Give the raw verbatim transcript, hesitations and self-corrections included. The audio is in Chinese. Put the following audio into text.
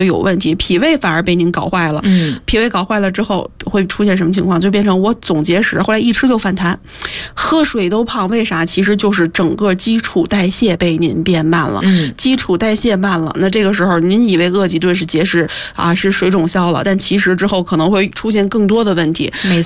有问题，脾胃反而被您搞坏了。 嗯， 脾胃搞坏了之后会出现什么情况？就变成我总结食，后来一吃就反弹，喝水都胖。为啥？其实就是整个基础代谢被您变慢了。 嗯， 基础代谢慢了，那这个时候您以为饿几顿是节食啊，是水肿消了，但其实之后可能会出现更多的问题。 没错。